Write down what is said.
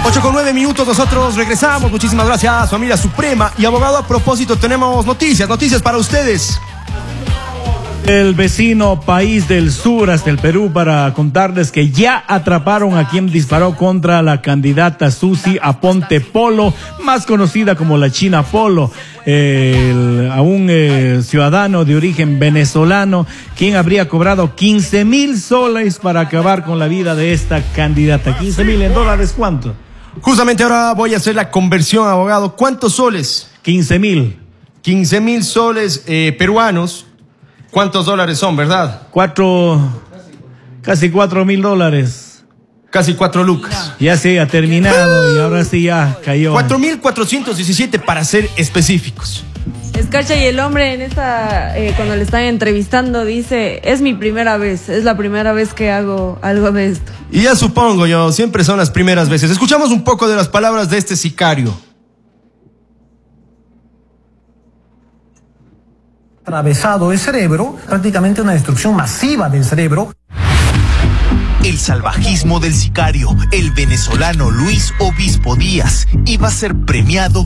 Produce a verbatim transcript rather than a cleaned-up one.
ocho con nueve minutos, nosotros regresamos. Muchísimas gracias, familia suprema. Y abogado, a propósito, tenemos noticias, noticias para ustedes. El vecino país del sur hasta el Perú para contarles que ya atraparon a quien disparó contra la candidata Susi Aponte Polo, más conocida como la China Polo, el, a un eh, ciudadano de origen venezolano, quien habría cobrado quince mil soles para acabar con la vida de esta candidata. quince mil en dólares, ¿cuánto? Justamente ahora voy a hacer la conversión, abogado. ¿Cuántos soles? quince mil. quince mil soles eh, peruanos. ¿Cuántos dólares son, verdad? Cuatro, casi cuatro mil dólares. Casi cuatro lucas. Ya se ha terminado y ahora sí ya cayó. Cuatro mil cuatrocientos diecisiete para ser específicos. Escarcha, y el hombre en esta, eh, cuando le están entrevistando, dice, es mi primera vez, es la primera vez que hago algo de esto. Y ya supongo yo, siempre son las primeras veces. Escuchamos un poco de las palabras de este sicario. Atravesado el cerebro, prácticamente una destrucción masiva del cerebro. El salvajismo del sicario, el venezolano Luis Obispo Díaz, iba a ser premiado